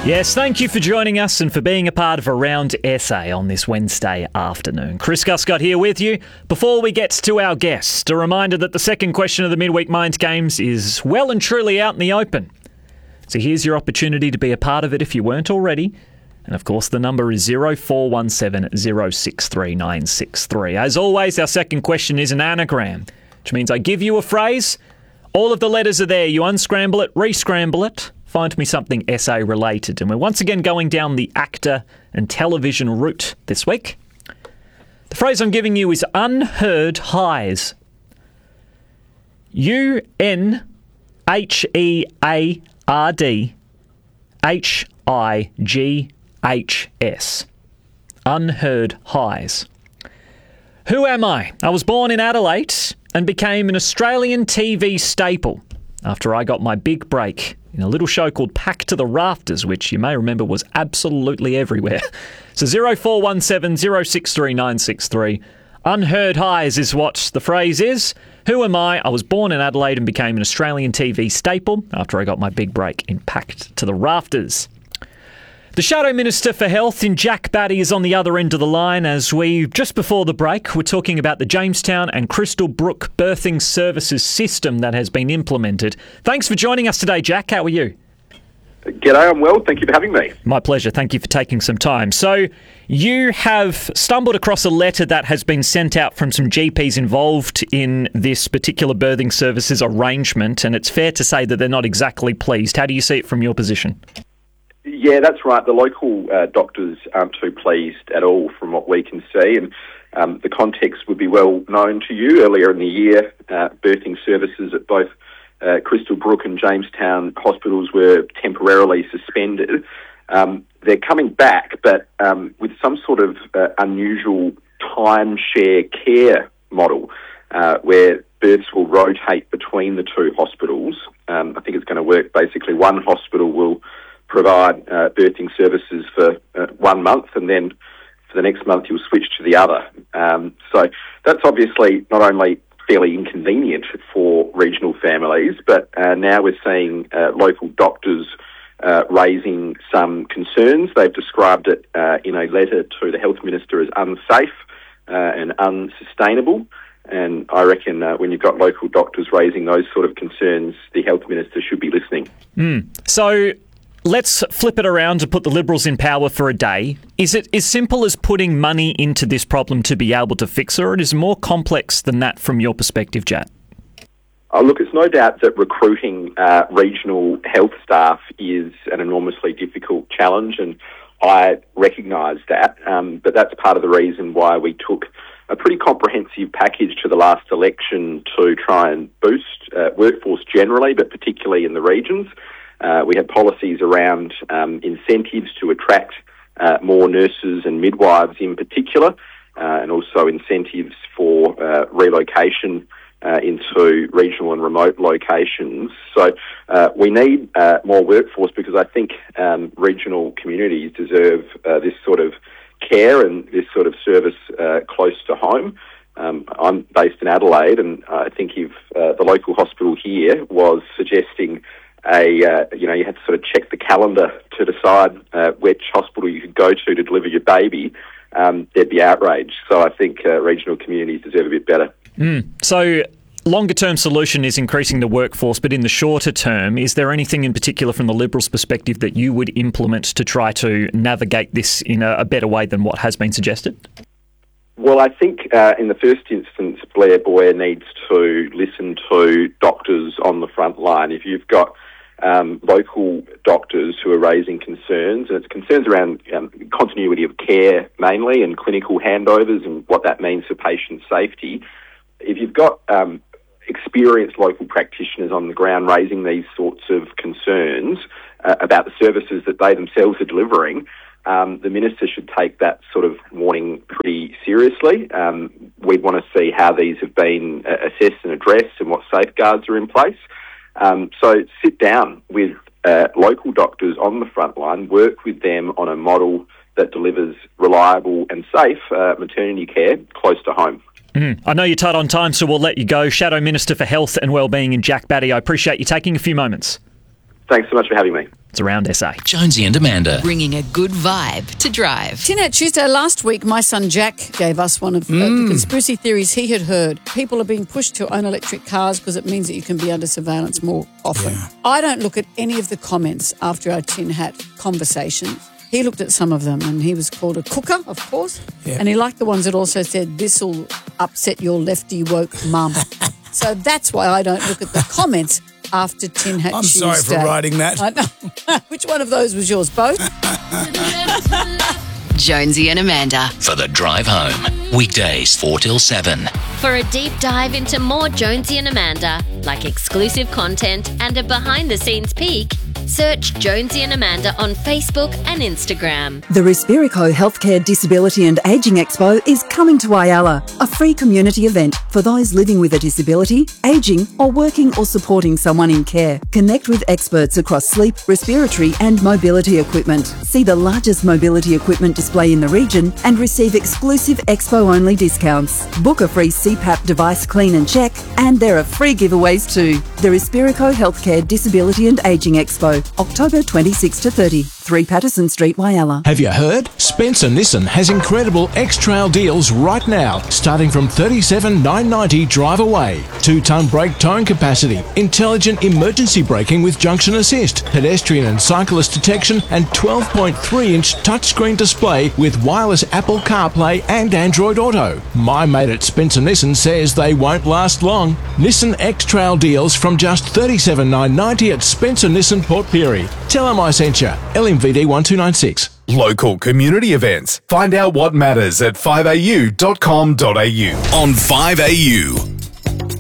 Yes, thank you for joining us and for being a part of Around SA on this Wednesday afternoon. Chris Guscott here with you. Before we get to our guest, a reminder that the second question of the Midweek Mind Games is well and truly out in the open. So here's your opportunity to be a part of it if you weren't already. And of course, the number is 0417 063 963. As always, our second question is an anagram, which means I give you a phrase. All of the letters are there. You unscramble it, re-scramble it. Find me something SA related. And we're once again going down the actor and television route this week. The phrase I'm giving you is unheard highs. UNHEARDHIGHS. Unheard highs. Who am I? I was born in Adelaide and became an Australian TV staple after I got my big break in a little show called Packed to the Rafters, which you may remember was absolutely everywhere. So 0417 063 963. Unheard highs is what the phrase is. Who am I? I was born in Adelaide and became an Australian TV staple after I got my big break in Packed to the Rafters. The Shadow Minister for Health in Jack Batty is on the other end of the line as we, just before the break, were talking about the Jamestown and Crystal Brook birthing services system that has been implemented. Thanks for joining us today, Jack. How are you? G'day, I'm well. Thank you for having me. My pleasure. Thank you for taking some time. So you have stumbled across a letter that has been sent out from some GPs involved in this particular birthing services arrangement, and it's fair to say that they're not exactly pleased. How do you see it from your position? Yeah, that's right. The local doctors aren't too pleased at all from what we can see, and the context would be well known to you. Earlier in the year, birthing services at both Crystal Brook and Jamestown hospitals were temporarily suspended. They're coming back, but with some sort of unusual timeshare care model where births will rotate between the two hospitals. I think it's going to work. Basically, one hospital will provide birthing services for 1 month, and then for the next month you'll switch to the other. So that's obviously not only fairly inconvenient for regional families, but now we're seeing local doctors raising some concerns. They've described it in a letter to the Health Minister as unsafe and unsustainable. And I reckon when you've got local doctors raising those sort of concerns, the Health Minister should be listening. So let's flip it around to put the Liberals in power for a day. Is it as simple as putting money into this problem to be able to fix it, or it is more complex than that from your perspective, Jack? Oh, look, it's no doubt that recruiting regional health staff is an enormously difficult challenge, and I recognise that. But that's part of the reason why we took a pretty comprehensive package to the last election to try and boost workforce generally, but particularly in the regions. We had policies around incentives to attract more nurses and midwives in particular, and also incentives for relocation into regional and remote locations. So we need more workforce because I think regional communities deserve this sort of care and this sort of service close to home. I'm based in Adelaide, and I think if the local hospital here was suggesting you had to sort of check the calendar to decide which hospital you could go to deliver your baby, there'd be outrage. So I think regional communities deserve a bit better. So longer term solution is increasing the workforce, but in the shorter term, is there anything in particular from the Liberals' perspective that you would implement to try to navigate this in a better way than what has been suggested? Well, I think in the first instance, Blair Boyer needs to listen to doctors on the front line. If you've got local doctors who are raising concerns, and it's concerns around continuity of care mainly and clinical handovers and what that means for patient safety. If you've got experienced local practitioners on the ground raising these sorts of concerns about the services that they themselves are delivering, the Minister should take that sort of warning pretty seriously. We'd want to see how these have been assessed and addressed and what safeguards are in place. So sit down with local doctors on the front line, work with them on a model that delivers reliable and safe maternity care close to home. I know you're tight on time, so we'll let you go. Shadow Minister for Health and Wellbeing in Jack Batty, I appreciate you taking a few moments. Thanks so much for having me. It's around SA. Jonesy and Amanda. Bringing a good vibe to drive. Tin Hat Tuesday last week, my son Jack gave us one of the conspiracy theories he had heard. People are being pushed to own electric cars because it means that you can be under surveillance more often. Yeah. I don't look at any of the comments after our Tin Hat conversations. He looked at some of them and he was called a cooker, of course. Yeah. And he liked the ones that also said, this'll upset your lefty woke mum. So that's why I don't look at the comments after Tin Hat I'm Tuesday. sorry for writing that. I know. Which one of those was yours? Both? Jonesy and Amanda. For the drive home. Weekdays 4 till 7. For a deep dive into more Jonesy and Amanda, like exclusive content and a behind-the-scenes peek, search Jonesy and Amanda on Facebook and Instagram. The Respirico Healthcare Disability and Ageing Expo is coming to Whyalla, a free community event for those living with a disability, ageing, or working or supporting someone in care. Connect with experts across sleep, respiratory and mobility equipment. See the largest mobility equipment display in the region and receive exclusive expo-only discounts. Book a free CPAP device clean and check, and there are free giveaways too. The Respirico Healthcare Disability and Ageing Expo, October 26 to 30, 3 Patterson Street, Whyalla. Have you heard? Spencer Nissan has incredible X-Trail deals right now, starting from $37,990 drive away. 2-ton brake towing capacity, intelligent emergency braking with junction assist, pedestrian and cyclist detection, and 12.3-inch touchscreen display with wireless Apple CarPlay and Android Auto. My mate at Spencer Nissan says they won't last long. Nissan X-Trail deals from just $37,990 at Spencer Nissan Port Pirie. Tell them I sent you. LMVD 1296. Local community events. Find out what matters at 5au.com.au. On 5AU.